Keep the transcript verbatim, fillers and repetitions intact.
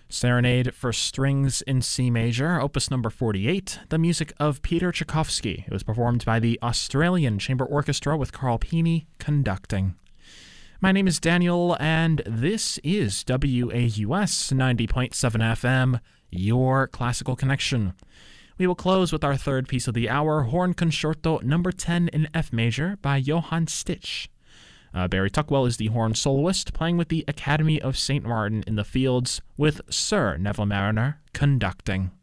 Serenade for Strings in C Major, Opus number forty-eight, the music of Peter Tchaikovsky. It was performed by the Australian Chamber Orchestra with Carl Peeney conducting. My name is Daniel, and this is W A U S ninety point seven F M, your classical connection. We will close with our third piece of the hour, Horn Concerto number ten in F Major by Johann Stitch. Uh, Barry Tuckwell is the horn soloist, playing with the Academy of Saint Martin in the Fields, with Sir Neville Marriner conducting.